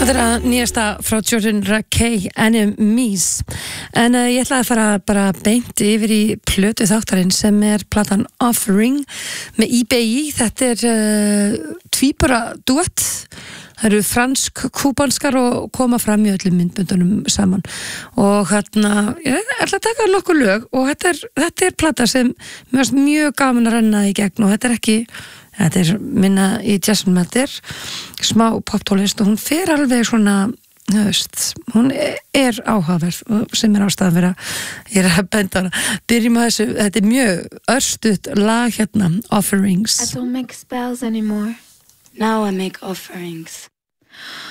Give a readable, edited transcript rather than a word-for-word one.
Þetta að nýjasta frá Jordan Rakei, Enemies. En ég ætlaði að fara bara beint yfir í plötu þáttarinn sem platan Offering með IBI. Þetta tvíbura duett. Það eru fransk-kúbanskar og koma fram í öllum myndböndunum saman. Og hérna, ég ætla að taka nokkuð lög og þetta plata sem mér finnst mjög gaman að renna í gegn og þetta minna í jazzum, þetta smá poptólist og hún fer alveg svona, hún áhugaverð sem ástæðan fyrir að ég að benda hana. Byrjum að þessu, þetta mjög örstutt lag hérna, Offerings. I don't make spells anymore. Now I make offerings.